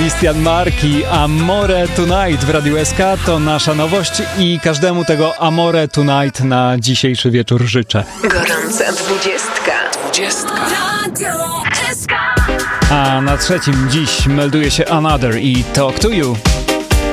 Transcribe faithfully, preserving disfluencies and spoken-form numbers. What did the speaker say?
Christian Mark i Amore Tonight w Radiu S K to nasza nowość i każdemu tego Amore Tonight na dzisiejszy wieczór życzę. Gorąca dwudziestka. Dwudziestka. Radio S K. A na trzecim dziś melduje się Another i Talk to You.